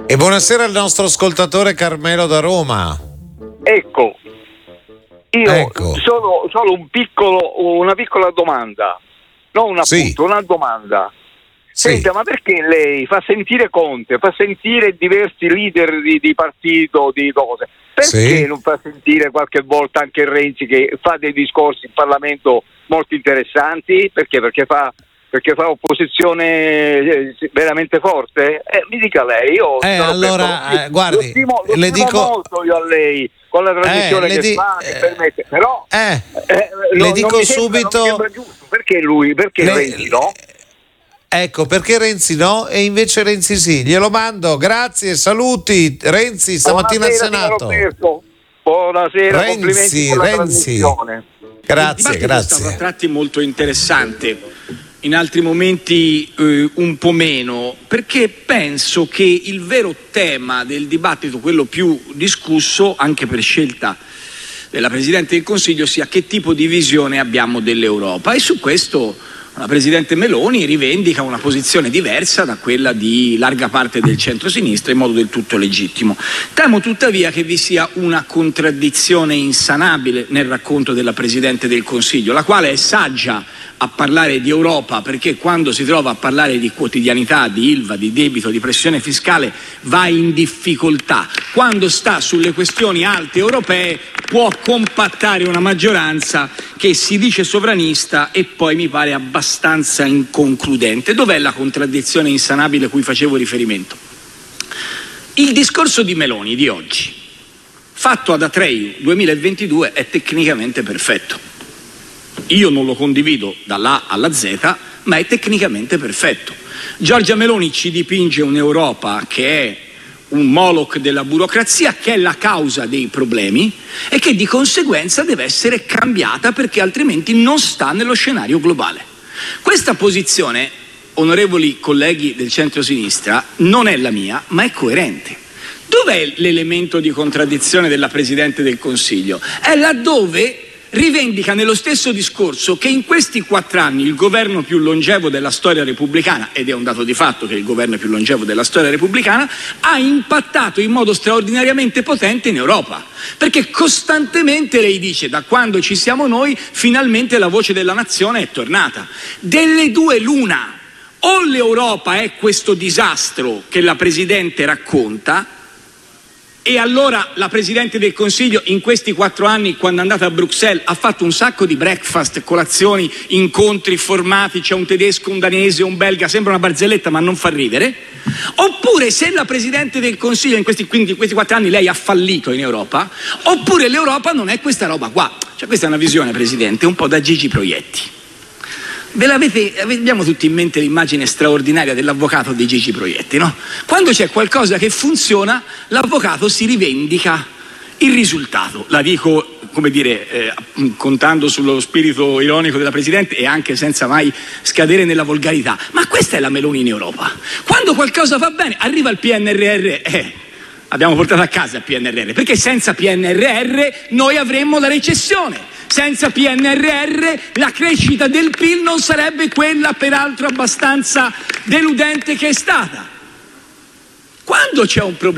E buonasera al nostro ascoltatore Carmelo da Roma. Ecco, solo una piccola domanda, non un appunto, una domanda. Senta, ma perché lei fa sentire Conte, fa sentire diversi leader di partito, di cose? Perché non fa sentire qualche volta anche Renzi, che fa dei discorsi in Parlamento molto interessanti? Perché fa opposizione veramente forte? Mi dica lei. Guardi, le dico molto io a lei con la trasmissione che fa, che permette, però le dico subito, non mi sembra giusto. Perché Renzi no? Ecco, perché Renzi no e invece Renzi sì? Glielo mando, grazie, saluti Renzi stamattina al Senato. Buonasera, Renzi, complimenti per la trasmissione. Grazie. È stato a tratti molto interessante, in altri momenti un po' meno, perché penso che il vero tema del dibattito, quello più discusso anche per scelta della Presidente del Consiglio, sia che tipo di visione abbiamo dell'Europa, e su questo la Presidente Meloni rivendica una posizione diversa da quella di larga parte del centro-sinistra, in modo del tutto legittimo. Temo tuttavia che vi sia una contraddizione insanabile nel racconto della Presidente del Consiglio, la quale è saggia a parlare di Europa, perché quando si trova a parlare di quotidianità, di Ilva, di debito, di pressione fiscale, va in difficoltà. Quando sta sulle questioni alte europee può compattare una maggioranza che si dice sovranista e poi mi pare abbastanza inconcludente. Dov'è la contraddizione insanabile a cui facevo riferimento? Il discorso di Meloni di oggi, fatto ad Atreju 2022, è tecnicamente perfetto. Io non lo condivido dall'A alla Z, ma è tecnicamente perfetto. Giorgia Meloni ci dipinge un'Europa che è un Moloch della burocrazia, che è la causa dei problemi e che di conseguenza deve essere cambiata perché altrimenti non sta nello scenario globale. Questa posizione, onorevoli colleghi del centro-sinistra, non è la mia, ma è coerente. Dov'è l'elemento di contraddizione della Presidente del Consiglio? È laddove rivendica nello stesso discorso che in questi 4 anni il governo più longevo della storia repubblicana, ed è un dato di fatto che il governo più longevo della storia repubblicana, ha impattato in modo straordinariamente potente in Europa, perché costantemente lei dice: da quando ci siamo noi finalmente la voce della nazione è tornata. Delle due l'una: o l'Europa è questo disastro che la Presidente racconta, e allora la Presidente del Consiglio in questi 4 anni, quando è andata a Bruxelles, ha fatto un sacco di breakfast, colazioni, incontri, formati, c'è un tedesco, un danese, un belga, sembra una barzelletta ma non fa ridere. Oppure, se la Presidente del Consiglio in questi 4 anni lei ha fallito in Europa, oppure l'Europa non è questa roba qua. Cioè, questa è una visione, Presidente, un po' da Gigi Proietti. Abbiamo tutti in mente l'immagine straordinaria dell'avvocato di Gigi Proietti, no? Quando c'è qualcosa che funziona, l'avvocato si rivendica il risultato. La dico, contando sullo spirito ironico della Presidente e anche senza mai scadere nella volgarità. Ma questa è la Meloni in Europa. Quando qualcosa va bene, arriva il PNRR, abbiamo portato a casa il PNRR, perché senza PNRR noi avremmo la recessione. Senza PNRR la crescita del PIL non sarebbe quella, peraltro abbastanza deludente, che è stata. Quando c'è un problema